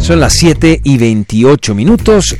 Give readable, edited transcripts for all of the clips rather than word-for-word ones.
Son las 7:28,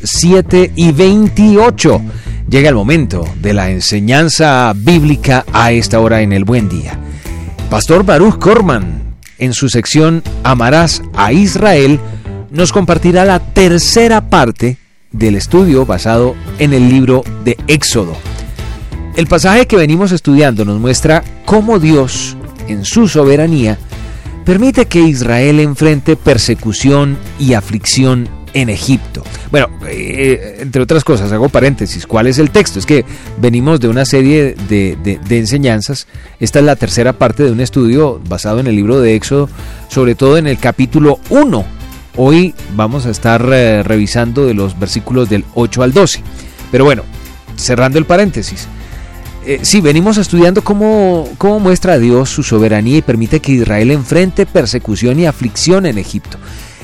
7:28. Llega el momento de la enseñanza bíblica a esta hora en el Buen Día. Pastor Baruch Korman, en su sección Amarás a Israel, nos compartirá la tercera parte del estudio basado en el libro de Éxodo. El pasaje que venimos estudiando nos muestra cómo Dios, en su soberanía, permite que Israel enfrente persecución y aflicción en Egipto. Bueno, entre otras cosas, hago paréntesis. ¿Cuál es el texto? Es que venimos de una serie de enseñanzas. Esta es la tercera parte de un estudio basado en el libro de Éxodo, sobre todo en el capítulo 1. Hoy vamos a estar revisando de los versículos del 8 al 12. Pero bueno, cerrando el paréntesis. Sí, venimos estudiando cómo muestra Dios su soberanía y permite que Israel enfrente persecución y aflicción en Egipto.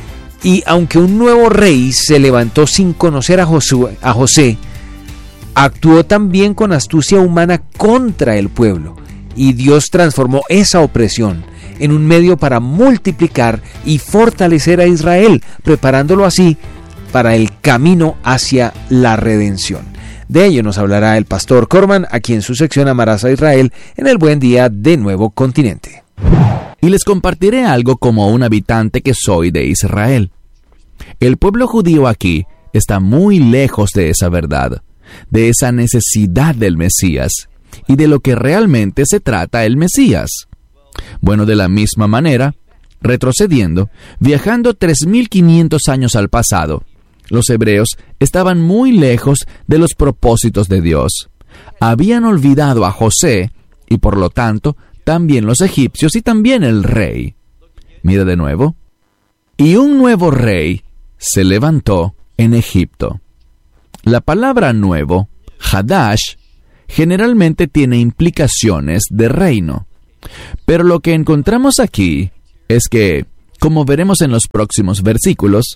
Y aunque un nuevo rey se levantó sin conocer a José, actuó también con astucia humana contra el pueblo. Y Dios transformó esa opresión en un medio para multiplicar y fortalecer a Israel, preparándolo así para el camino hacia la redención. De ello nos hablará el pastor Korman, aquí en su sección Amarás a Israel, en el Buen Día de Nuevo Continente. Y les compartiré algo como un habitante que soy de Israel. El pueblo judío aquí está muy lejos de esa verdad, de esa necesidad del Mesías, y de lo que realmente se trata el Mesías. Bueno, de la misma manera, retrocediendo, viajando 3.500 años al pasado, los hebreos estaban muy lejos de los propósitos de Dios. Habían olvidado a José y por lo tanto también los egipcios y también el rey. Mira de nuevo. Y un nuevo rey se levantó en Egipto. La palabra nuevo, Hadash, generalmente tiene implicaciones de reino. Pero lo que encontramos aquí es que, como veremos en los próximos versículos,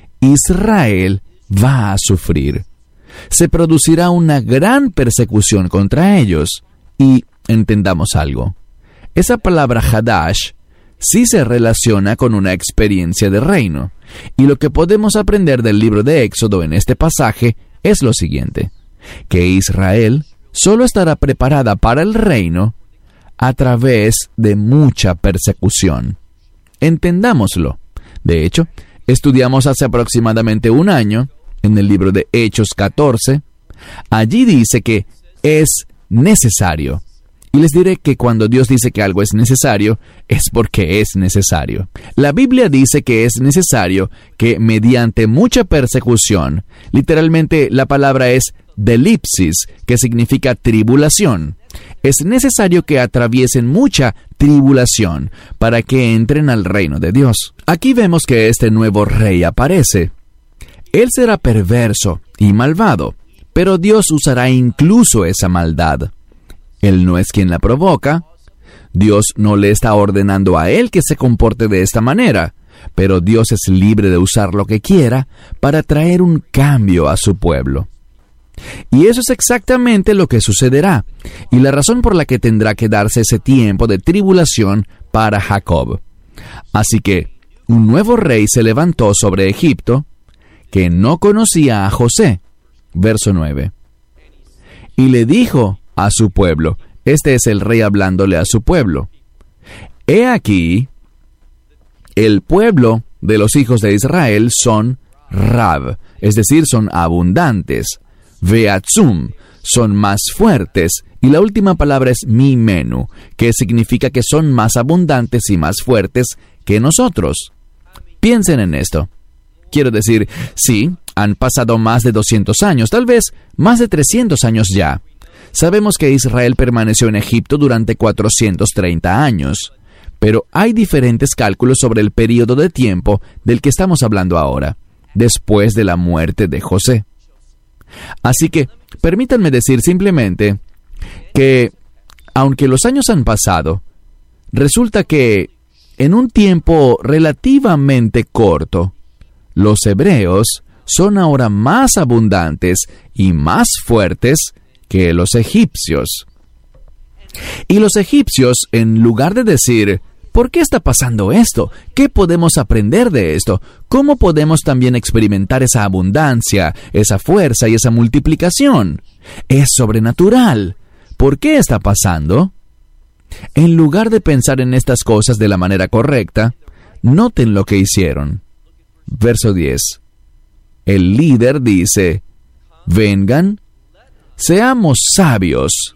Israel va a sufrir. Se producirá una gran persecución contra ellos. Y entendamos algo. Esa palabra Hadash sí se relaciona con una experiencia de reino. Y lo que podemos aprender del libro de Éxodo en este pasaje es lo siguiente: que Israel solo estará preparada para el reino a través de mucha persecución. Entendámoslo. De hecho, estudiamos hace aproximadamente un año, en el libro de Hechos 14, allí dice que es necesario. Y les diré que cuando Dios dice que algo es necesario, es porque es necesario. La Biblia dice que es necesario que mediante mucha persecución, literalmente la palabra es delipsis, que significa tribulación. Es necesario que atraviesen mucha tribulación para que entren al reino de Dios. Aquí vemos que este nuevo rey aparece. Él será perverso y malvado, pero Dios usará incluso esa maldad. Él no es quien la provoca. Dios no le está ordenando a él que se comporte de esta manera, pero Dios es libre de usar lo que quiera para traer un cambio a su pueblo. Y eso es exactamente lo que sucederá, y la razón por la que tendrá que darse ese tiempo de tribulación para Jacob. Así que un nuevo rey se levantó sobre Egipto, que no conocía a José. Verso 9. Y le dijo a su pueblo, este es el rey hablándole a su pueblo: he aquí, el pueblo de los hijos de Israel son Rab, es decir, son abundantes. Veatzum, son más fuertes, y la última palabra es mimenu, que significa que son más abundantes y más fuertes que nosotros. Piensen en esto. Quiero decir, sí, han pasado más de 200 años, tal vez más de 300 años ya. Sabemos que Israel permaneció en Egipto durante 430 años, pero hay diferentes cálculos sobre el período de tiempo del que estamos hablando ahora, después de la muerte de José. Así que, permítanme decir simplemente que, aunque los años han pasado, resulta que, en un tiempo relativamente corto, los hebreos son ahora más abundantes y más fuertes que los egipcios. Y los egipcios, en lugar de decir, ¿Por qué está pasando esto? ¿Qué podemos aprender de esto? ¿Cómo podemos también experimentar esa abundancia, esa fuerza y esa multiplicación? Es sobrenatural. ¿Por qué está pasando? En lugar de pensar en estas cosas de la manera correcta, noten lo que hicieron. Verso 10. El líder dice, vengan, seamos sabios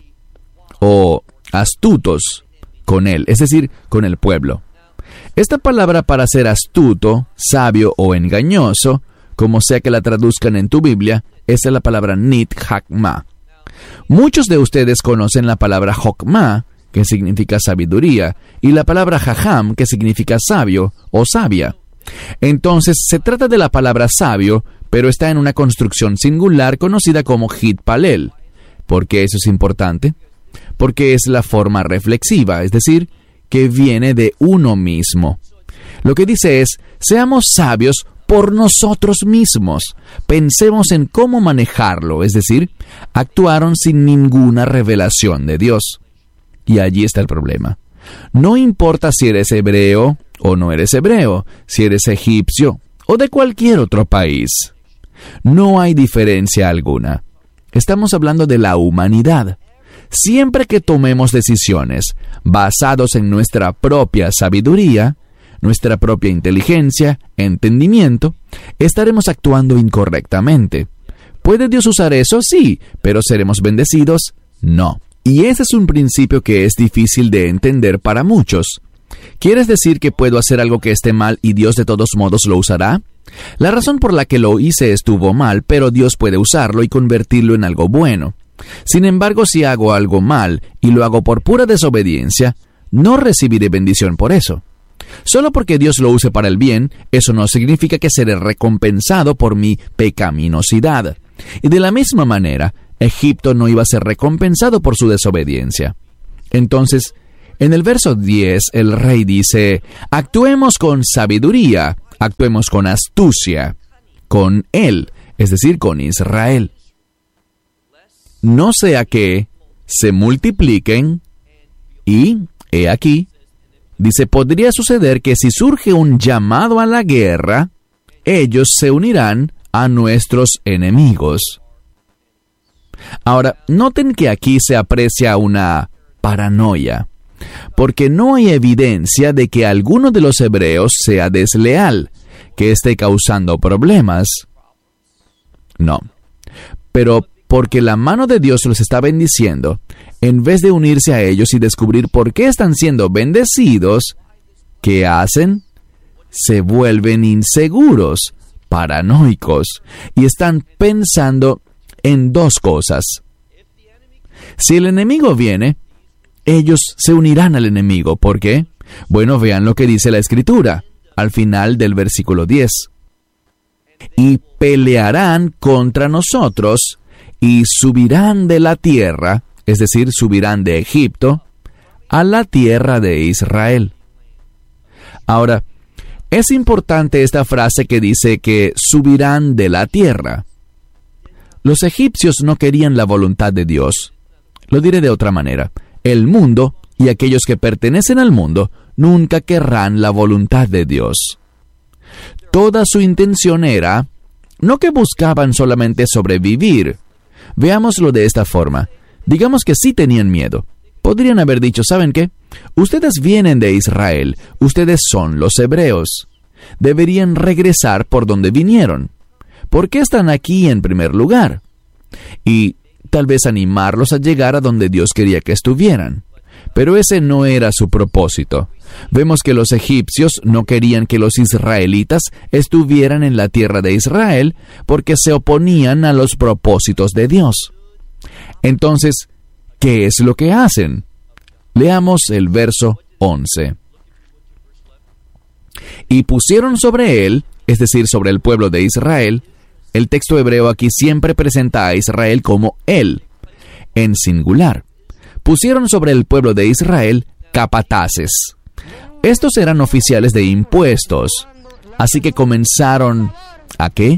o astutos con él, es decir, con el pueblo. Esta palabra para ser astuto, sabio o engañoso, como sea que la traduzcan en tu Biblia, esa es la palabra nit hakma. Muchos de ustedes conocen la palabra hokmah, que significa sabiduría, y la palabra jajam, que significa sabio o sabia. Entonces, se trata de la palabra sabio, pero está en una construcción singular conocida como hitpalel. ¿Por qué eso es importante? Porque es la forma reflexiva, es decir, que viene de uno mismo. Lo que dice es, seamos sabios por nosotros mismos. Pensemos en cómo manejarlo, es decir, actuaron sin ninguna revelación de Dios. Y allí está el problema. No importa si eres hebreo o no eres hebreo, si eres egipcio o de cualquier otro país. No hay diferencia alguna. Estamos hablando de la humanidad. Siempre que tomemos decisiones basados en nuestra propia sabiduría, nuestra propia inteligencia, entendimiento, estaremos actuando incorrectamente. ¿Puede Dios usar eso? Sí, pero ¿seremos bendecidos? No. Y ese es un principio que es difícil de entender para muchos. ¿Quieres decir que puedo hacer algo que esté mal y Dios de todos modos lo usará? La razón por la que lo hice estuvo mal, pero Dios puede usarlo y convertirlo en algo bueno. Sin embargo, si hago algo mal y lo hago por pura desobediencia, no recibiré bendición por eso. Solo porque Dios lo use para el bien, eso no significa que seré recompensado por mi pecaminosidad. Y de la misma manera, Egipto no iba a ser recompensado por su desobediencia. Entonces, en el verso 10, el rey dice, actuemos con sabiduría, actuemos con astucia, con él, es decir, con Israel. No sea que se multipliquen y, he aquí, dice, podría suceder que si surge un llamado a la guerra, ellos se unirán a nuestros enemigos. Ahora, noten que aquí se aprecia una paranoia, porque no hay evidencia de que alguno de los hebreos sea desleal, que esté causando problemas. No. Pero porque la mano de Dios los está bendiciendo, en vez de unirse a ellos y descubrir por qué están siendo bendecidos, ¿qué hacen? Se vuelven inseguros, paranoicos, y están pensando en dos cosas. Si el enemigo viene, ellos se unirán al enemigo. ¿Por qué? Bueno, vean lo que dice la Escritura, al final del versículo 10. Y pelearán contra nosotros, y subirán de la tierra, es decir, subirán de Egipto, a la tierra de Israel. Ahora, es importante esta frase que dice que subirán de la tierra. Los egipcios no querían la voluntad de Dios. Lo diré de otra manera. El mundo y aquellos que pertenecen al mundo nunca querrán la voluntad de Dios. Toda su intención era, no que buscaban solamente sobrevivir. Veámoslo de esta forma. Digamos que sí tenían miedo. Podrían haber dicho, ¿saben qué? Ustedes vienen de Israel, ustedes son los hebreos. Deberían regresar por donde vinieron. ¿Por qué están aquí en primer lugar? Y tal vez animarlos a llegar a donde Dios quería que estuvieran. Pero ese no era su propósito. Vemos que los egipcios no querían que los israelitas estuvieran en la tierra de Israel porque se oponían a los propósitos de Dios. Entonces, ¿qué es lo que hacen? Leamos el verso 11. Y pusieron sobre él, es decir, sobre el pueblo de Israel. El texto hebreo aquí siempre presenta a Israel como él, en singular. Pusieron sobre el pueblo de Israel capataces. Estos eran oficiales de impuestos. Así que comenzaron, ¿a qué?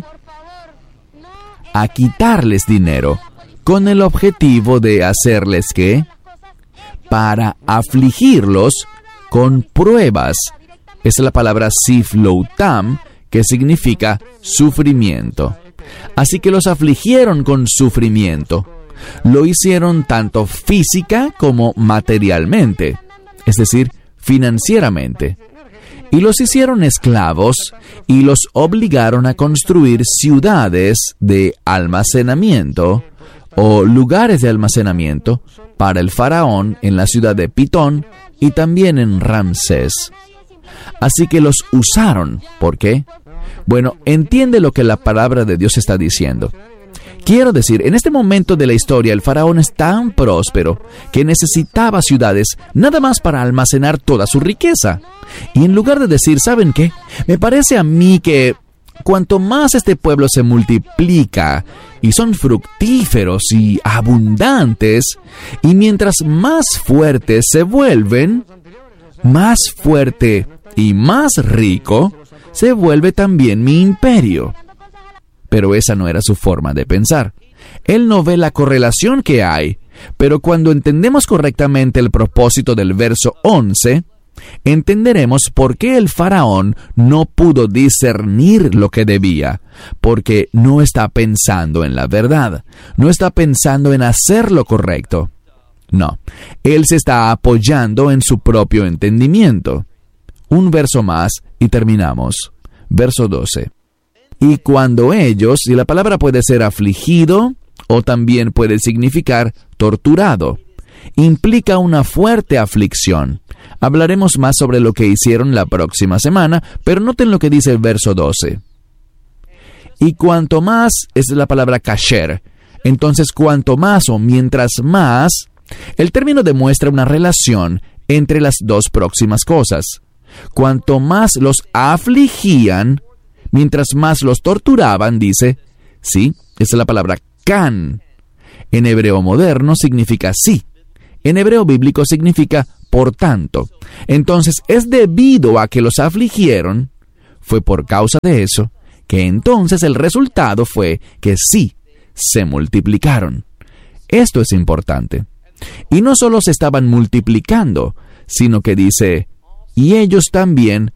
A quitarles dinero, con el objetivo de hacerles, ¿qué? Para afligirlos con pruebas. Es la palabra sifloutam, que significa sufrimiento. Así que los afligieron con sufrimiento. Lo hicieron tanto física como materialmente, es decir, financieramente. Y los hicieron esclavos y los obligaron a construir ciudades de almacenamiento o lugares de almacenamiento para el faraón en la ciudad de Pitón y también en Ramsés. Así que los usaron. ¿Por qué? Bueno, entiende lo que la palabra de Dios está diciendo. Quiero decir, en este momento de la historia, el faraón es tan próspero que necesitaba ciudades nada más para almacenar toda su riqueza. Y en lugar de decir, ¿saben qué? Me parece a mí que cuanto más este pueblo se multiplica y son fructíferos y abundantes, y mientras más fuertes se vuelven, más fuerte y más rico se vuelve también mi imperio. Pero esa no era su forma de pensar. Él no ve la correlación que hay, pero cuando entendemos correctamente el propósito del verso 11, entenderemos por qué el faraón no pudo discernir lo que debía, porque no está pensando en la verdad, no está pensando en hacer lo correcto. No, él se está apoyando en su propio entendimiento. Un verso más y terminamos. Verso 12. Y cuando ellos, y la palabra puede ser afligido o también puede significar torturado, implica una fuerte aflicción. Hablaremos más sobre lo que hicieron la próxima semana, pero noten lo que dice el verso 12. Y cuanto más, es la palabra kasher. Entonces, cuanto más o mientras más, el término demuestra una relación entre las dos próximas cosas. Cuanto más los afligían, mientras más los torturaban, dice, sí, es la palabra kan. En hebreo moderno significa sí. En hebreo bíblico significa por tanto. Entonces, es debido a que los afligieron, fue por causa de eso, que entonces el resultado fue que sí, se multiplicaron. Esto es importante. Y no solo se estaban multiplicando, sino que dice, y ellos también